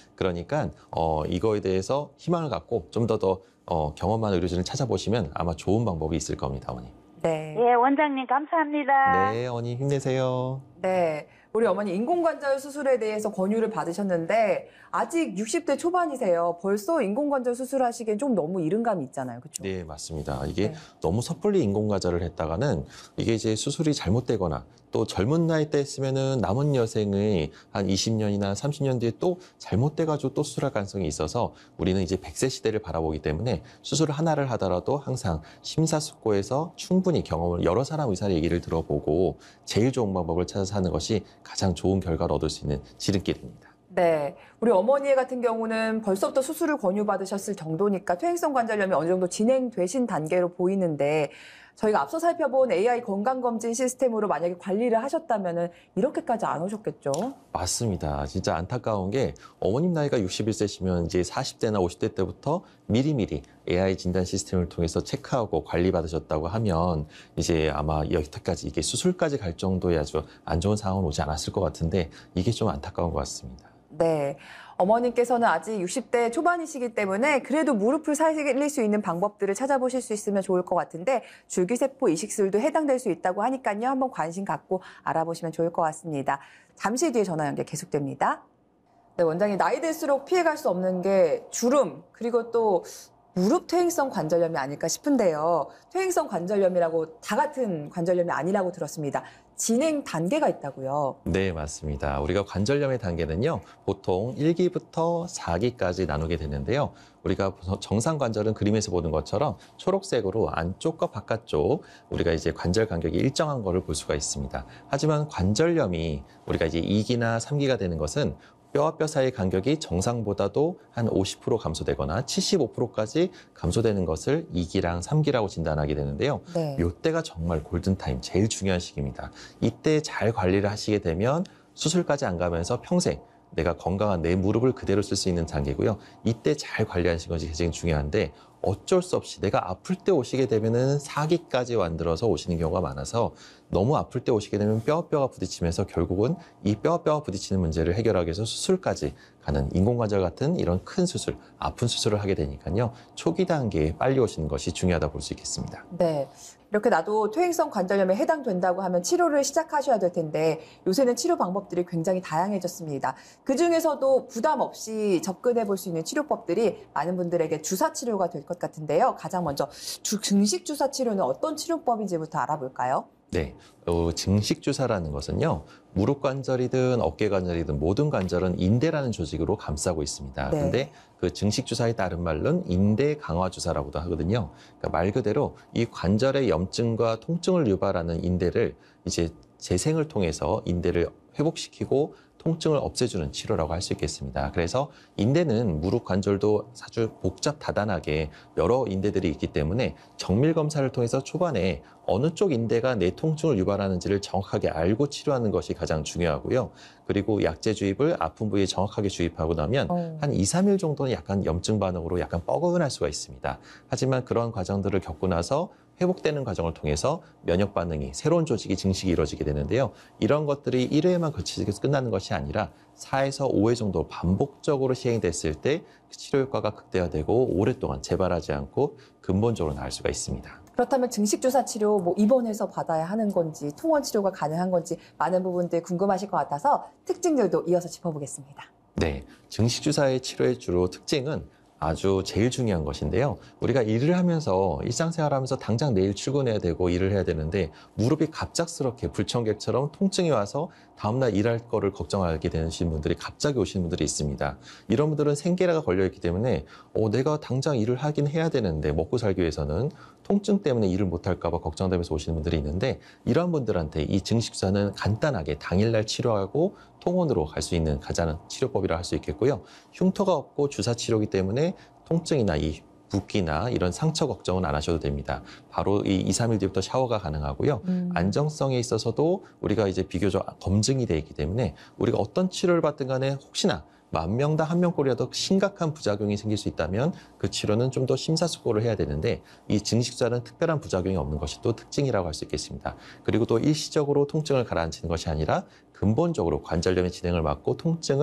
그러니까 이거에 대해서 희망을 갖고 좀 더 경험 많은 의료진을 찾아보시면 아마 좋은 방법이 있을 겁니다, 어머니. 네. 예, 원장님 감사합니다. 네, 어머니 힘내세요. 네. 우리 어머니 인공관절 수술에 대해서 권유를 받으셨는데 아직 60대 초반이세요. 벌써 인공관절 수술하시기엔 좀 너무 이른 감이 있잖아요. 그렇죠? 네, 맞습니다. 이게 네. 너무 섣불리 인공관절을 했다가는 이게 이제 수술이 잘못되거나 또 젊은 나이 때 했으면은 남은 여생의 한 20년이나 30년 뒤에 또 잘못돼가지고 또 수술할 가능성이 있어서 우리는 이제 100세 시대를 바라보기 때문에 수술 하나를 하더라도 항상 심사숙고해서 충분히 경험을 여러 사람 의사 얘기를 들어보고 제일 좋은 방법을 찾아서 하는 것이 가장 좋은 결과를 얻을 수 있는 지름길입니다. 네. 우리 어머니 같은 경우는 벌써부터 수술을 권유받으셨을 정도니까 퇴행성 관절염이 어느 정도 진행되신 단계로 보이는데 저희가 앞서 살펴본 AI 건강검진 시스템으로 만약에 관리를 하셨다면 이렇게까지 안 오셨겠죠? 맞습니다. 진짜 안타까운 게 어머님 나이가 61세시면 이제 40대나 50대 때부터 미리미리 AI 진단 시스템을 통해서 체크하고 관리받으셨다고 하면 이제 아마 여기까지 이게 수술까지 갈 정도의 아주 안 좋은 상황은 오지 않았을 것 같은데 이게 좀 안타까운 것 같습니다. 네. 어머님께서는 아직 60대 초반이시기 때문에 그래도 무릎을 살릴 수 있는 방법들을 찾아보실 수 있으면 좋을 것 같은데 줄기세포 이식술도 해당될 수 있다고 하니까요. 한번 관심 갖고 알아보시면 좋을 것 같습니다. 잠시 뒤에 전화 연결 계속됩니다. 네, 원장님 나이 들수록 피해갈 수 없는 게 주름 그리고 또 무릎 퇴행성 관절염이 아닐까 싶은데요. 퇴행성 관절염이라고 다 같은 관절염이 아니라고 들었습니다. 진행 단계가 있다고요? 네, 맞습니다. 우리가 관절염의 단계는요, 보통 1기부터 4기까지 나누게 되는데요. 우리가 정상 관절은 그림에서 보는 것처럼 초록색으로 안쪽과 바깥쪽 우리가 이제 관절 간격이 일정한 거를 볼 수가 있습니다. 하지만 관절염이 우리가 이제 2기나 3기가 되는 것은 뼈와 뼈 사이 간격이 정상보다도 한 50% 감소되거나 75%까지 감소되는 것을 2기랑 3기라고 진단하게 되는데요. 네. 이때가 정말 골든타임, 제일 중요한 시기입니다. 이때 잘 관리를 하시게 되면 수술까지 안 가면서 평생 내가 건강한 내 무릎을 그대로 쓸 수 있는 단계고요. 이때 잘 관리하시는 것이 가장 중요한데 어쩔 수 없이 내가 아플 때 오시게 되면은 4기까지 만들어서 오시는 경우가 많아서 너무 아플 때 오시게 되면 뼈와 부딪히면서 결국은 이 뼈와 부딪히는 문제를 해결하기 위해서 수술까지 가는 인공관절 같은 이런 큰 수술, 아픈 수술을 하게 되니까요. 초기 단계에 빨리 오시는 것이 중요하다 볼 수 있겠습니다. 네. 이렇게 나도 퇴행성 관절염에 해당된다고 하면 치료를 시작하셔야 될 텐데 요새는 치료 방법들이 굉장히 다양해졌습니다. 그중에서도 부담 없이 접근해 볼 수 있는 치료법들이 많은 분들에게 주사 치료가 될 것 같은데요. 가장 먼저 증식 주사 치료는 어떤 치료법인지부터 알아볼까요? 네, 증식 주사라는 것은요, 무릎 관절이든 어깨 관절이든 모든 관절은 인대라는 조직으로 감싸고 있습니다. 네. 근데 그 증식 주사의 다른 말로는 인대 강화 주사라고도 하거든요. 그러니까 말 그대로 이 관절의 염증과 통증을 유발하는 인대를 이제 재생을 통해서 인대를 회복시키고 통증을 없애주는 치료라고 할 수 있겠습니다. 그래서 인대는 무릎 관절도 아주 복잡 다단하게 여러 인대들이 있기 때문에 정밀 검사를 통해서 초반에 어느 쪽 인대가 내 통증을 유발하는지를 정확하게 알고 치료하는 것이 가장 중요하고요. 그리고 약제 주입을 아픈 부위에 정확하게 주입하고 나면 한 2, 3일 정도는 약간 염증 반응으로 약간 뻐근할 수가 있습니다. 하지만 그런 과정들을 겪고 나서 회복되는 과정을 통해서 면역 반응이 새로운 조직이 증식이 이루어지게 되는데요. 이런 것들이 1회에만 거치게 끝나는 것이 아니라 4에서 5회 정도 반복적으로 시행됐을 때 치료 효과가 극대화되고 오랫동안 재발하지 않고 근본적으로 나을 수가 있습니다. 그렇다면 증식주사 치료 입원해서 받아야 하는 건지 통원 치료가 가능한 건지 많은 부분들 궁금하실 것 같아서 특징들도 이어서 짚어보겠습니다. 네, 증식주사의 치료의 주로 특징은 아주 제일 중요한 것인데요. 우리가 일을 하면서 일상생활하면서 당장 내일 출근해야 되고 일을 해야 되는데 무릎이 갑작스럽게 불청객처럼 통증이 와서 다음날 일할 거를 걱정하게 되시는 분들이 갑자기 오시는 분들이 있습니다. 이런 분들은 생계라가 걸려있기 때문에 내가 당장 일을 하긴 해야 되는데 먹고 살기 위해서는 통증 때문에 일을 못할까 봐 걱정되면서 오시는 분들이 있는데 이런 분들한테 이 증식주사는 간단하게 당일날 치료하고 통원으로 갈 수 있는 가장 치료법이라 할 수 있겠고요. 흉터가 없고 주사 치료이기 때문에 통증이나 이 붓기나 이런 상처 걱정은 안 하셔도 됩니다. 바로 이 2, 3일 뒤부터 샤워가 가능하고요. 안정성에 있어서도 우리가 이제 비교적 검증이 되어 있기 때문에 우리가 어떤 치료를 받든 간에 혹시나 10,000명당 1명꼴이라도 심각한 부작용이 생길 수 있다면 그 치료는 좀 더 심사숙고를 해야 되는데 이 증식주사는 특별한 부작용이 없는 것이 또 특징이라고 할 수 있겠습니다. 그리고 또 일시적으로 통증을 가라앉히는 것이 아니라 근본적으로 관절염의 진행을 막고 통증을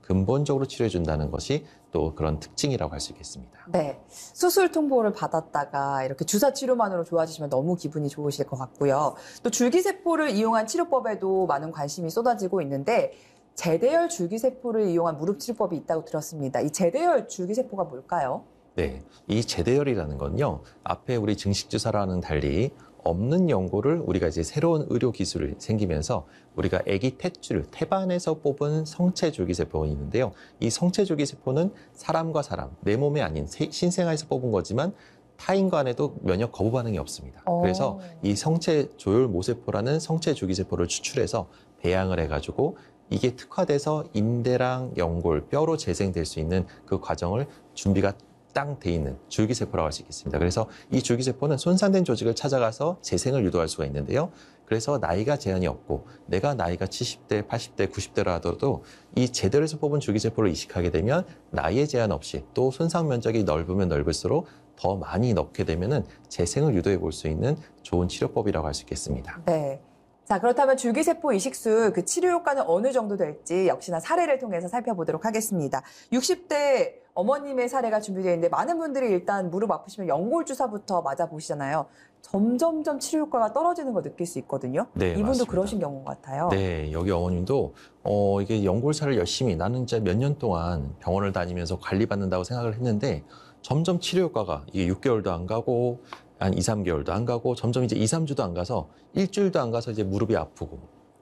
근본적으로 치료해 준다는 것이 또 그런 특징이라고 할 수 있겠습니다. 네. 수술 통보를 받았다가 이렇게 주사 치료만으로 좋아지시면 너무 기분이 좋으실 것 같고요. 또 줄기세포를 이용한 치료법에도 많은 관심이 쏟아지고 있는데 제대열 줄기세포를 이용한 무릎 치료법이 있다고 들었습니다. 이 제대열 줄기세포가 뭘까요? 네, 이 제대열이라는 건요, 앞에 우리 증식주사라는 달리 없는 연골을 우리가 이제 새로운 의료 기술이 생기면서 우리가 아기 탯줄, 태반에서 뽑은 성체 줄기세포가 있는데요. 이 성체 줄기세포는 사람과 사람, 내 몸에 아닌 신생아에서 뽑은 거지만 타인과 안에도 면역 거부 반응이 없습니다. 그래서 이 성체 조혈 모세포라는 성체 줄기세포를 추출해서 배양을 해가지고 이게 특화돼서 인대랑 연골, 뼈로 재생될 수 있는 그 과정을 준비가 딱 돼 있는 줄기세포라고 할 수 있겠습니다. 그래서 이 줄기세포는 손상된 조직을 찾아가서 재생을 유도할 수가 있는데요. 그래서 나이가 제한이 없고 내가 나이가 70대, 80대, 90대라 하더라도 이 제대로에서 뽑은 줄기세포를 이식하게 되면 나이에 제한 없이 또 손상 면적이 넓으면 넓을수록 더 많이 넣게 되면은 재생을 유도해 볼 수 있는 좋은 치료법이라고 할 수 있겠습니다. 네. 자, 그렇다면 줄기세포 이식술 그 치료 효과는 어느 정도 될지 역시나 사례를 통해서 살펴보도록 하겠습니다. 60대 어머님의 사례가 준비되어 있는데 많은 분들이 일단 무릎 아프시면 연골 주사부터 맞아 보시잖아요. 점점점 치료 효과가 떨어지는 걸 느낄 수 있거든요. 네, 이분도 맞습니다. 그러신 경우 같아요. 네, 여기 어머님도 이게 연골사를 열심히 나는 진짜 몇 년 동안 병원을 다니면서 관리받는다고 생각을 했는데 점점 치료 효과가 이게 6개월도 안 가고 한 2, 3개월도 안 가고 점점 이제 2, 3주도 안 가서 일주일도 안 가서 이제 무릎이 아프고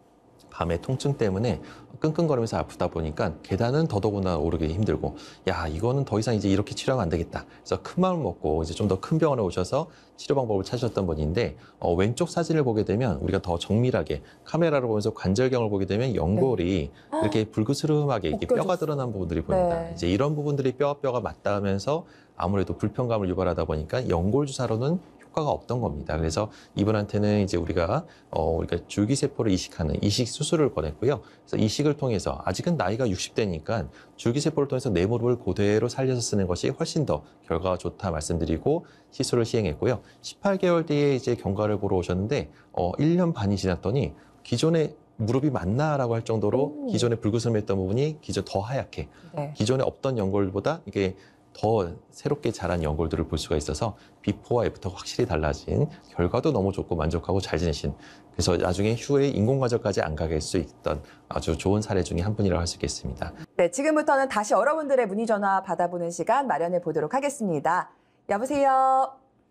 밤에 통증 때문에 끙끙거리면서 아프다 보니까 계단은 더더구나 오르기 힘들고 야 이거는 더 이상 이제 이렇게 치료하면 안 되겠다. 그래서 큰 마음을 먹고 이제 좀 더 큰 병원에 오셔서 치료 방법을 찾으셨던 분인데 왼쪽 사진을 보게 되면 우리가 더 정밀하게 카메라로 보면서 관절경을 보게 되면 연골이 이렇게 불그스름하게 이렇게 뼈가 벗겨졌어요. 드러난 부분들이 보입니다. 네. 이제 이런 부분들이 뼈와 맞닿으면서 아무래도 불편감을 유발하다 보니까 연골 주사로는 효과가 없던 겁니다. 그래서 이분한테는 이제 우리가 줄기세포를 이식하는 이식 수술을 권했고요. 그래서 이식을 통해서 아직은 나이가 60대니까 줄기세포를 통해서 내 무릎을 그대로 살려서 쓰는 것이 훨씬 더 결과가 좋다 말씀드리고 시술을 시행했고요. 18개월 뒤에 이제 경과를 보러 오셨는데 1년 반이 지났더니 기존에 무릎이 맞나라고 할 정도로 기존에 불구스름했던 부분이 더 하얗게 네. 기존에 없던 연골보다 이게 더 새롭게 자란 연골들을 볼 수가 있어서 비포와 애프터가 확실히 달라진 결과도 너무 좋고 만족하고 잘 지내신 그래서 나중에 휴에 인공관절까지 안 가게 할 수 있던 아주 좋은 사례 중에 한 분이라고 할 수 있겠습니다. 네, 지금부터는 다시 여러분들의 문의 전화 받아보는 시간 마련해 보도록 하겠습니다. 여보세요.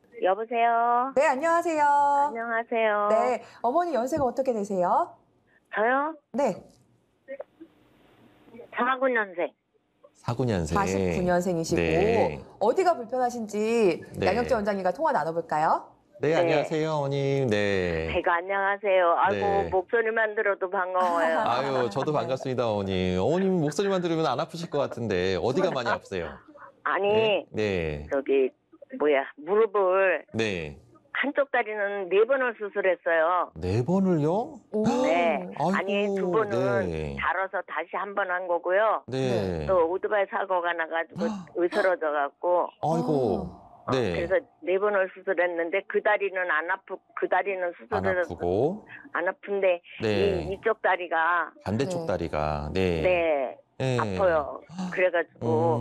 여보세요. 네, 안녕하세요. 안녕하세요. 네, 어머니 연세가 어떻게 되세요? 저요? 네, 49년생. 49년생. 49년생이시고 네. 어디가 불편하신지 네. 양혁재 원장님과 통화 나눠볼까요? 네, 안녕하세요, 어머님. 네. 아이고, 안녕하세요. 아이고, 네. 목소리만 들어도 반가워요. 아유, 저도 반갑습니다, 어머님. 어머님 목소리만 들으면 안 아프실 것 같은데 어디가 많이 아프세요? 아니, 네. 무릎을 네. 한쪽 다리는 4번을 수술했어요. 4번을요? 오. 네. 아이고, 아니, 2번은 네. 다뤄서 다시 한 번 한 거고요. 네. 또 오토바이 사고가 나가지고 으스러져갖고. 아이고. 네. 그래서 4번을 수술했는데 그 다리는 그 다리는 안 수술을 아프고. 안 아픈데 네. 이쪽 다리가 반대쪽 네. 다리가. 네. 네, 네. 아파요. 그래가지고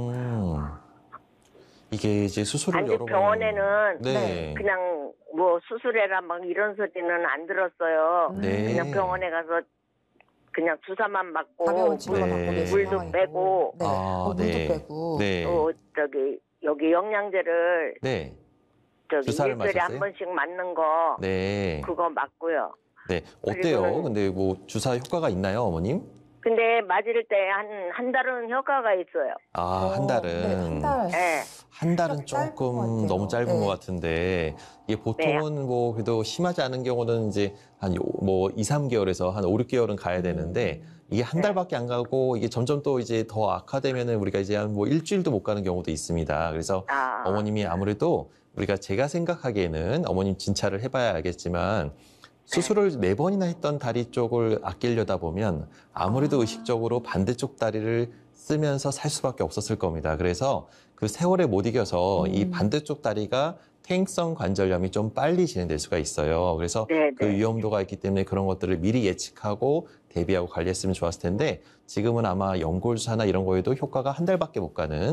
이게 이제 수술을 아직 여러 번. 병원에는 네. 그냥 뭐 수술해라 막 이런 소리는 안 들었어요. 네. 그냥 병원에 가서 그냥 주사만 맞고 가벼운 치료만 네. 받고 계신 물도 상황이고. 빼고. 네. 물도 네. 빼고. 네. 또 여기 영양제를 네. 주사를 일주일에 한 맞았어요? 번씩 맞는 거 네. 그거 맞고요. 네. 어때요? 그리고는- 근데 뭐 주사 효과가 있나요, 어머님? 근데 맞을 때 한 달은 효과가 있어요. 한 달은. 네, 한 달. 네. 한 달은 짧은 것 조금 같아요. 너무 짧은 네. 것 같은데 이게 보통은 뭐 그래도 심하지 않은 경우는 이제 한 2, 3개월에서 한 5, 6개월은 가야 되는데 이게 한 네. 달밖에 안 가고 이게 점점 또 이제 더 악화되면은 우리가 이제 한 뭐 일주일도 못 가는 경우도 있습니다. 그래서 어머님이 아무래도 제가 생각하기에는 어머님 진찰을 해봐야 알겠지만 수술을 4번이나 했던 다리 쪽을 아끼려다 보면 아무래도 의식적으로 반대쪽 다리를 쓰면서 살 수밖에 없었을 겁니다. 그래서 그 세월에 못 이겨서 이 반대쪽 다리가 퇴행성 관절염이 좀 빨리 진행될 수가 있어요. 그래서 네, 그 네. 위험도가 있기 때문에 그런 것들을 미리 예측하고 대비하고 관리했으면 좋았을 텐데 지금은 아마 연골 주사나 이런 거에도 효과가 한 달밖에 못 가는